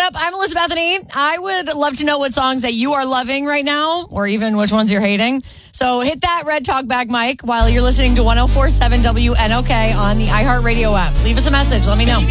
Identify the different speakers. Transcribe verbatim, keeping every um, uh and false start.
Speaker 1: up? I'm Elizabeth Bethany. I would love to know what songs that you are loving right now, or even which ones you're hating. So hit that red talk back mic while you're listening to one oh four point seven W N O K on the iHeartRadio app. Leave us a message. Let me know.